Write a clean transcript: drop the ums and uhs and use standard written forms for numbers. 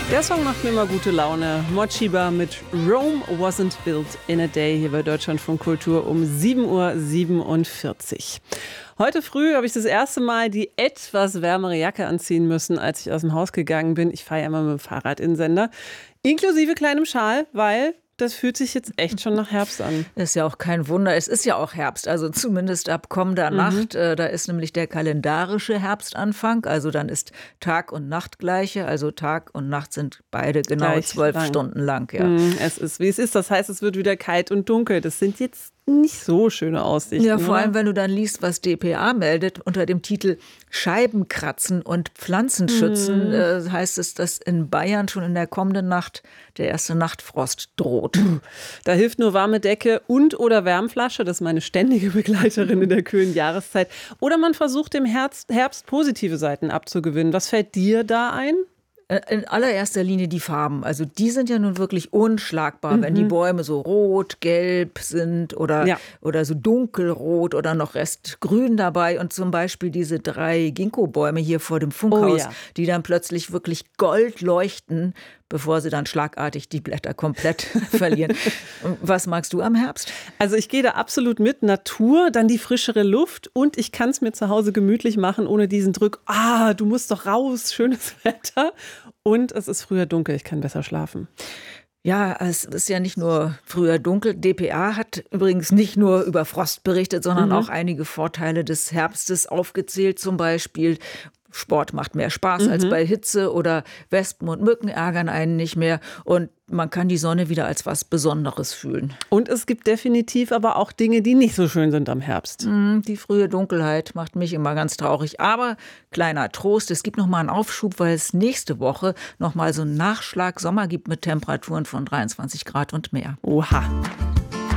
Der Song macht mir immer gute Laune. Mochiba mit Rome Wasn't Built in a Day hier bei Deutschlandfunk Kultur um 7:47 Uhr. Heute früh habe ich das erste Mal die etwas wärmere Jacke anziehen müssen, als ich aus dem Haus gegangen bin. Ich fahre ja immer mit dem Fahrrad in den Sender, inklusive kleinem Schal, weil das fühlt sich jetzt echt schon nach Herbst an. Ist ja auch kein Wunder. Es ist ja auch Herbst, also zumindest ab kommender Nacht. Da ist nämlich der kalendarische Herbstanfang. Also dann ist Tag und Nacht gleiche. Also Tag und Nacht sind beide genau Gleich 12 lang. Stunden lang. Ja. Es ist, wie es ist. Das heißt, es wird wieder kalt und dunkel. Das sind jetzt nicht so schöne Aussichten. Ja, vor oder? allem, wenn du dann liest, was dpa meldet unter dem Titel Scheibenkratzen und Pflanzen schützen, heißt es, dass in Bayern schon in der kommenden Nacht der erste Nachtfrost droht. Da hilft nur warme Decke und oder Wärmflasche. Das ist meine ständige Begleiterin in der kühlen Jahreszeit. Oder man versucht dem Herbst positive Seiten abzugewinnen. Was fällt dir da ein? In allererster Linie die Farben. Also die sind ja nun wirklich unschlagbar, wenn die Bäume so rot, gelb sind oder so dunkelrot oder noch Restgrün dabei. Und zum Beispiel diese 3 Ginkgo-Bäume hier vor dem Funkhaus, die dann plötzlich wirklich gold leuchten, bevor sie dann schlagartig die Blätter komplett verlieren. Was magst du am Herbst? Also ich gehe da absolut mit. Natur, dann die frischere Luft und ich kann es mir zu Hause gemütlich machen, ohne diesen Druck. Du musst doch raus, schönes Wetter. Und es ist früher dunkel, ich kann besser schlafen. Ja, es ist ja nicht nur früher dunkel. dpa hat übrigens nicht nur über Frost berichtet, sondern auch einige Vorteile des Herbstes aufgezählt. Zum Beispiel Sport macht mehr Spaß als bei Hitze oder Wespen und Mücken ärgern einen nicht mehr und man kann die Sonne wieder als was Besonderes fühlen. Und es gibt definitiv aber auch Dinge, die nicht so schön sind am Herbst. Die frühe Dunkelheit macht mich immer ganz traurig. Aber kleiner Trost, es gibt noch mal einen Aufschub, weil es nächste Woche noch mal so einen Nachschlag Sommer gibt mit Temperaturen von 23 Grad und mehr. Oha.